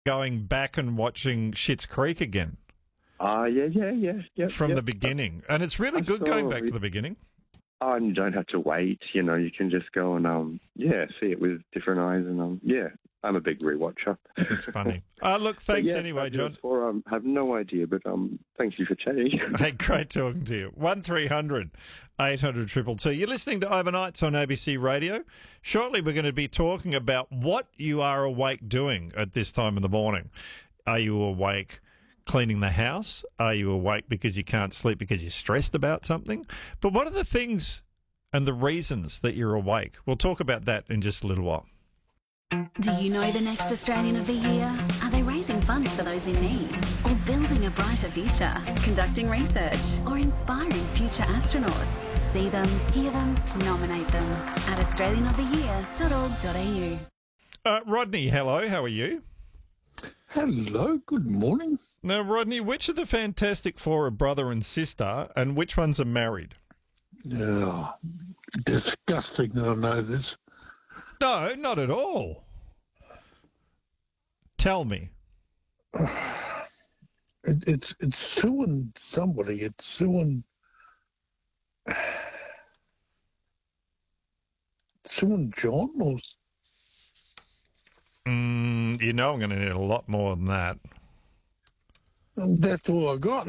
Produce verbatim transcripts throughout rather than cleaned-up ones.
going back and watching Schitt's Creek again. Ah, uh, yeah, yeah, yeah, yeah. From yeah. the beginning. And it's really I good saw going back it. to the beginning. Oh, and you don't have to wait. You know, you can just go and, um, yeah, see it with different eyes. And, um, yeah, I'm a big rewatcher. It's funny. Uh, look, thanks yeah, anyway, John. For, um, I have no idea, but um, thank you for chatting. Hey, great talking to you. one three hundred eight hundred two two two. You're listening to Overnights on A B C Radio. Shortly, we're going to be talking about what you are awake doing at this time in the morning. Are you awake cleaning the house? Are you awake because you can't sleep because you're stressed about something? But what are the things and the reasons that you're awake? We'll talk about that in just a little while. Do you know the next Australian of the Year? Are they raising funds for those in need? Or building a brighter future? Conducting research? Or inspiring future astronauts? See them, hear them, nominate them at australian of the year dot org dot a u. Uh, Rodney, hello. How are you? Hello, good morning. Now, Rodney, which of the Fantastic Four are brother and sister, and which ones are married? Oh, disgusting that I know this. No, not at all. Tell me. It, it's it's Sue and somebody. It's Sue and Sue and John, or Mm, you know I'm going to need a lot more than that. that's all I got.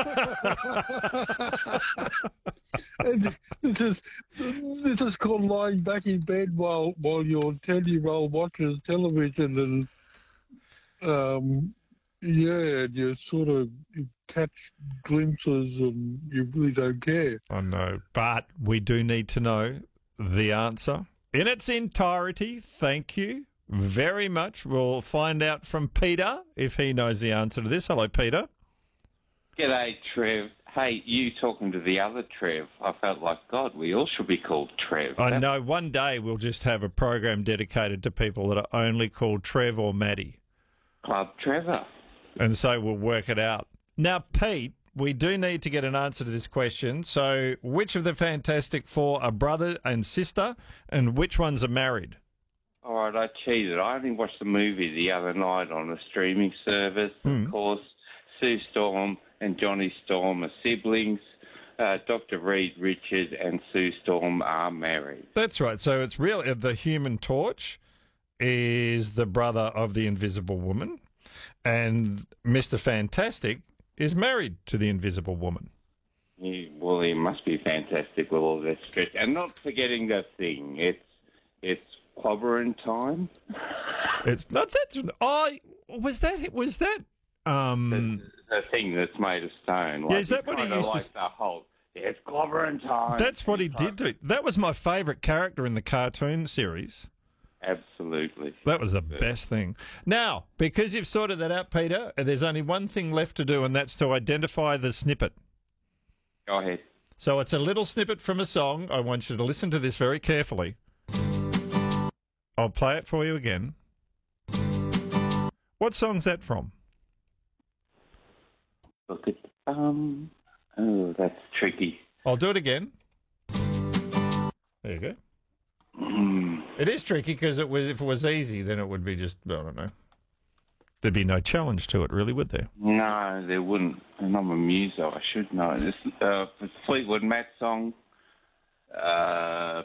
this is this is called lying back in bed while while your ten year old watches television, and um yeah, you sort of you catch glimpses and you really don't care. I know, but we do need to know the answer in its entirety. Thank you very much. We'll find out from Peter if he knows the answer to this. Hello, Peter. G'day, Trev. Hey, you talking to the other Trev. I felt like, God, we all should be called Trev. I That- know one day we'll just have a program dedicated to people that are only called Trev or Maddie. Club Trevor. And so we'll work it out. Now, Pete, we do need to get an answer to this question. So which of the Fantastic Four are brother and sister, and which ones are married? All right, I cheated. I only watched the movie the other night on a streaming service. Mm. Of course, Sue Storm and Johnny Storm are siblings. Uh, Doctor Reed Richards and Sue Storm are married. That's right. So it's really the Human Torch is the brother of the Invisible Woman, and Mister Fantastic is married to the Invisible Woman. He, well, he must be fantastic with all this stretch. And not forgetting the thing, it's it's clobbering time. It's not that's I was that was that um The, the thing that's made of stone. Like, Yeah, is that what he kinda used to like s- the whole, yeah, it's clobbering time. that's what he It's did like- to that was my favourite character in the cartoon series. Absolutely. That was the best thing. Now, because you've sorted that out, Peter, there's only one thing left to do, and that's to identify the snippet. Go ahead. So it's a little snippet from a song. I want you to listen to this very carefully. I'll play it for you again. What song's that from? Look at, um, oh, that's tricky. I'll do it again. There you go. Mm. It is tricky because it was if it was easy, then it would be just, I don't know. There'd be no challenge to it, really, would there? No, there wouldn't. And I'm a muso. I should know. This uh, Fleetwood Mac song. Uh,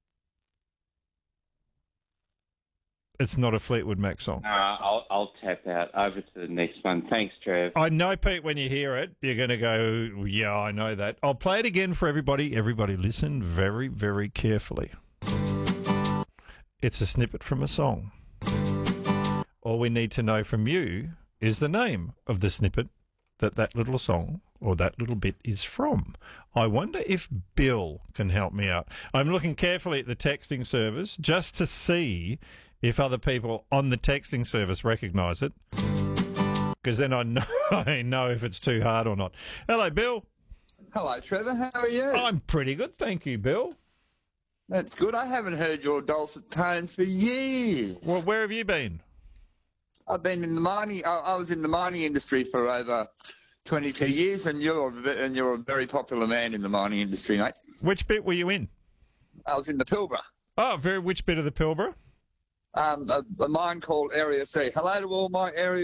It's not a Fleetwood Mac song. uh, I'll, I'll tap out. Over to the next one. Thanks, Trev. I know, Pete, when you hear it, you're going to go, yeah, I know that. I'll play it again for everybody. Everybody listen very, very carefully. It's a snippet from a song. All we need to know from you is the name of the snippet that that little song or that little bit is from. I wonder if Bill can help me out. I'm looking carefully at the texting service just to see if other people on the texting service recognise it, because then I know, I know if it's too hard or not. Hello, Bill. Hello, Trevor. How are you? I'm pretty good, thank you, Bill. That's good. I haven't heard your dulcet tones for years. Well, where have you been? I've been in the mining. I, I was in the mining industry for over twenty-two years, and you're a, ve- and you're a very popular man in the mining industry, mate. Which bit were you in? I was in the Pilbara, Oh, very which bit of the Pilbara? um, a, a mine called Area C. Hello to all my area.